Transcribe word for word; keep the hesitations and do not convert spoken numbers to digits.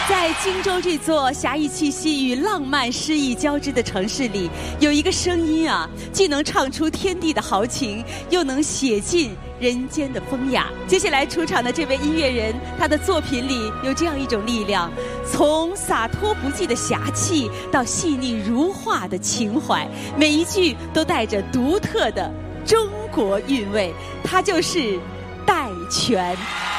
在荆州这座侠义气息与浪漫诗意交织的城市里，有一个声音啊，既能唱出天地的豪情，又能写尽人间的风雅。接下来出场的这位音乐人，他的作品里有这样一种力量，从洒脱不羁的侠气到细腻如画的情怀，每一句都带着独特的中国韵味。他就是戴荃。